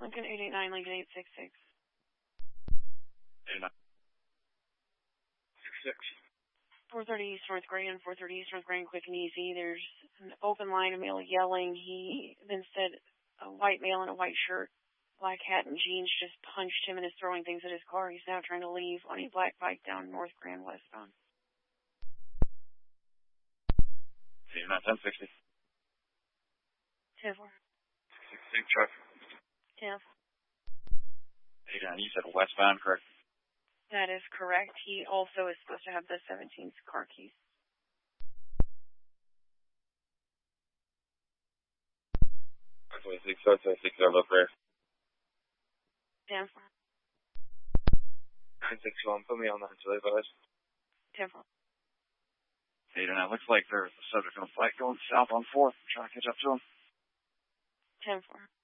Lincoln 889, Lincoln 866. 889. 66. 430 East North Grand, 430 East North Grand, quick and easy. There's an open line of male yelling. He then said a white male in a white shirt, black hat and jeans just punched him and is throwing things at his car. He's now trying to leave on a black bike down North Grand westbound. 1060. 10-4. 16 truck. 10. 89, you said westbound, correct? That is correct. He also is supposed to have the 17th car keys. Okay, 6 look there. 10-4. 961, put me on that until they advise. 10-4. 89, looks like there's a subject on a flight going south on 4th. I'm trying to catch up to him. 10-4.